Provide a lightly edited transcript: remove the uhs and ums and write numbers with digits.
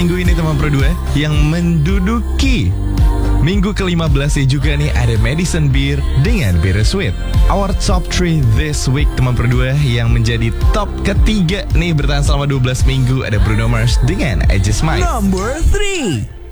minggu ini teman Pro 2 yang menduduki minggu ke-15 juga nih ada Madison Beer dengan Bittersweet. Our top 3 this week teman Pro 2 yang menjadi top ketiga nih bertahan selama 12 minggu ada Bruno Mars dengan I Just Might. Number 3.